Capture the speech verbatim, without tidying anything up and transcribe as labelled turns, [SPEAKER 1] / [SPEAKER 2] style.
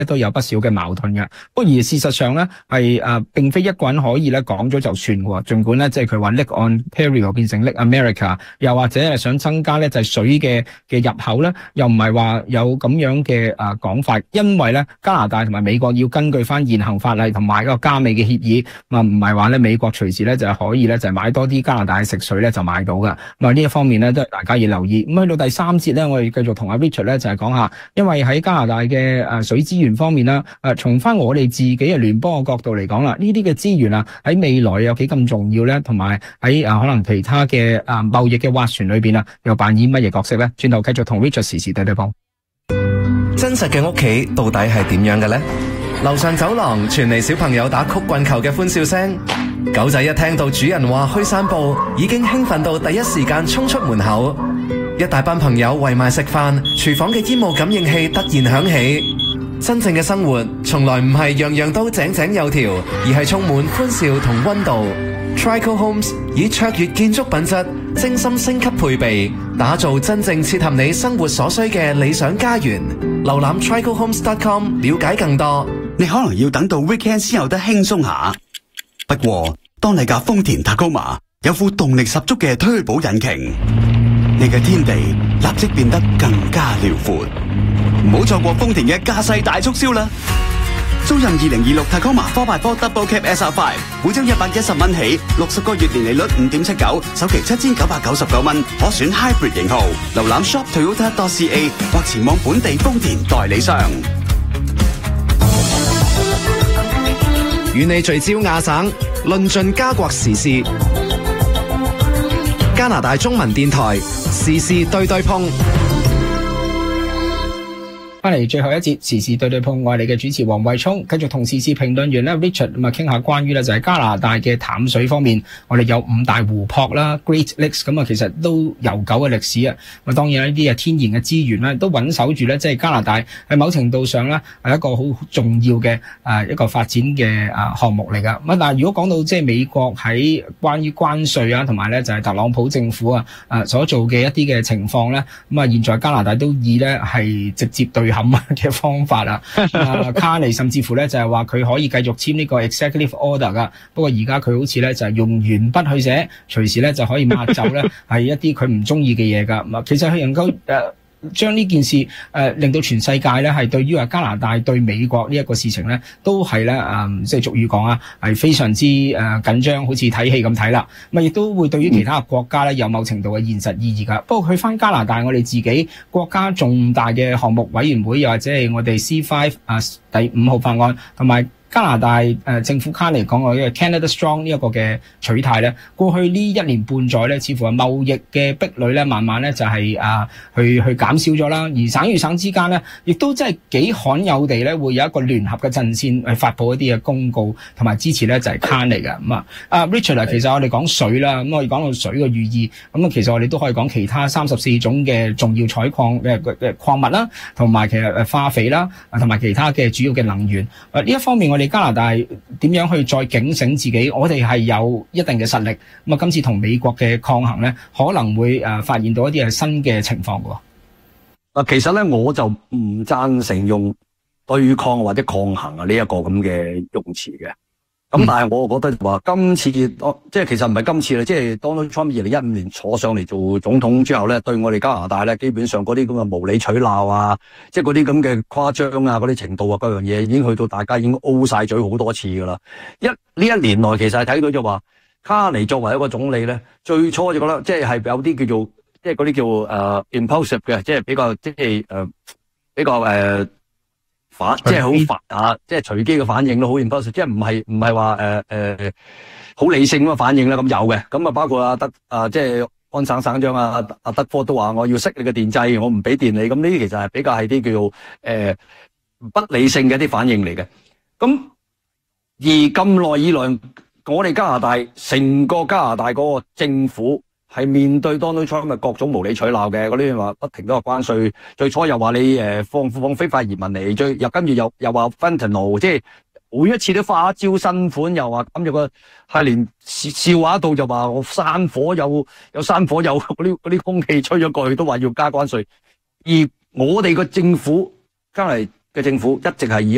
[SPEAKER 1] 都有不少嘅矛盾嘅。不過而事實上咧，係誒並非一個人可以咧講咗就算喎。儘管咧即係佢話 Lake Ontario 變成 Lake America， 又或者係想增加咧就係水嘅嘅入口咧，又唔係話有咁樣嘅誒講法。因為咧加拿大同埋美國要根據翻現行法例同埋個加美嘅協議，啊唔係話咧美國隨時咧就係可以咧就係買多啲加拿大嘅食水咧就買到㗎。咁啊呢一方面咧都係大家要留意。咁去到第三節咧，我哋繼續同阿 Richard 咧就係講下，因為喺加拿大嘅誒水資源方面啦，誒從翻我哋自己嘅聯邦嘅角度嚟講啦，呢啲嘅資源啊喺未來有幾咁重要咧，同埋喺誒可能其他嘅誒貿易嘅斡旋裏邊啊，又扮演乜嘢角色咧？轉頭繼續同 Richard 時時對對碰。
[SPEAKER 2] 真實嘅屋企到底係點樣嘅呢？樓上走廊傳嚟小朋友打曲棍球嘅歡笑聲，狗仔一聽到主人話去散步，已經興奮到第一時間衝出門口。一大班朋友圍埋食飯，廚房嘅煙霧感應器突然響起。真正嘅生活從來唔係樣樣都井井有條，而係充滿歡笑同溫度。Trico Homes 以卓越建築品質、精心升級配備，打造真正切合你生活所需嘅理想家園。瀏覽 trico homes dot com 了解更多。
[SPEAKER 3] 你可能要等到 weekend 先有得輕鬆下，不過當你架豐田 Tacoma 有副動力十足嘅推保引擎，你嘅天地立即變得更加遼闊。唔好錯過豐田嘅駕駛大促銷啦！租任二零二六 Tacoma 四 by 四 Double Cab S R 五，每張一百一十蚊起，六十個月年利率五點七九，首期七千九百九十九蚊，可選 Hybrid 型號。瀏覽 shop toyota dot c a 或前往本地豐田代理商。
[SPEAKER 2] 與你聚焦亞省，論盡加國時事。加拿大中文電台時事對對碰。
[SPEAKER 1] 翻嚟最後一節時事對對碰，我係你嘅主持黃慧聰，繼續同時事評論員咧 Richard 咁啊傾下關於咧就係加拿大嘅淡水方面，我哋有五大湖泊啦 Great Lakes， 咁啊其實都悠久嘅歷史啊。咁當然呢啲啊天然嘅資源咧都穩守住咧，即係加拿大喺某程度上咧係一個好重要嘅誒一個發展嘅誒項目嚟噶。咁但係如果講到即係美國喺關於關稅啊，同埋咧就係特朗普政府啊誒所做嘅一啲嘅情況咧，咁啊現在加拿大都以咧係直接對冚嘅方法啊，啊卡尼甚至乎咧就係話佢可以繼續簽呢個 executive order 噶，不過而家佢好似咧就係用鉛筆去寫，隨時咧就可以抹走咧係一啲佢唔中意嘅嘢噶。咁其實佢能夠誒。呃將呢件事誒、呃、令到全世界咧係對於啊加拿大對美國呢一個事情咧都係咧誒即係俗語講啊係非常之誒、呃、緊張，好似睇戲咁睇啦。咁啊亦都會對於其他國家咧有某程度嘅現實意義㗎。不過去翻加拿大，我哋自己國家重大嘅項目委員會，又或者係我哋 C 五 啊第五號法案同埋。加拿大誒、呃、政府卡嚟講嘅 Canada Strong 呢一個嘅取態咧，過去呢一年半載咧，似乎係貿易嘅壁壘咧，慢慢咧就係、是、啊去去減少咗啦。而省與省之間咧，亦都真係幾罕有地咧，會有一個聯合嘅陣線去發布一啲嘅公告同埋支持咧，就係卡嚟嘅咁啊。啊 Richard 啊，其實我哋講水啦，咁我哋講到水嘅寓意，咁啊其實我哋都可以講其他三十四種嘅重要採礦嘅嘅礦物啦，同埋其實誒化肥啦，同埋其他嘅主要嘅能源。誒呢一方面我哋加拿大點樣去再警醒自己？我哋係有一定嘅實力。咁啊，今次同美國嘅抗衡咧，可能會誒發現到一啲係新嘅情況嘅。
[SPEAKER 4] 啊，其實咧我就唔贊成用對抗或者抗衡啊呢一個咁嘅用詞嘅。咁但係我覺得話今次，即係其實唔係今次啦，即係 Donald Trump 二零一五年坐上嚟做總統之後咧，對我哋加拿大咧，基本上嗰啲咁嘅無理取鬧啊，即係嗰啲咁嘅誇張啊，嗰啲程度啊，嗰樣嘢已經去到大家已經 O 晒嘴好多次噶啦。一呢一年內其實係睇到就話，卡尼作為一個總理咧，最初就覺得即係係有啲叫做，即係嗰啲叫誒、uh, impulsive 嘅，即係比較即係誒、uh, 比較誒。Uh, 反即係好煩啊！即係隨機嘅反應咯，好 impulsive，即係唔係唔係話誒誒好理性咁嘅反應啦。咁有嘅，咁啊包括阿德啊，即係安省省長啊，阿德科都話我要熄你嘅電掣，我唔俾電你。咁呢啲其實係比較係啲叫做誒、呃、不理性嘅一啲反應嚟嘅。咁而咁耐以來，我哋加拿大成個加拿大嗰個政府。係面對 Donald Trump 嘅各種無理取鬧嘅嗰啲話，不停都話關稅，最初又話你誒放放非法移民嚟，最又跟住又又話 Fentanyl， 即係每一次都花招新款，又話咁有個係連笑話度就話我山火有有山火有嗰啲嗰啲空氣吹咗過去都話要加關稅，而我哋個政府加嚟嘅政府一直係以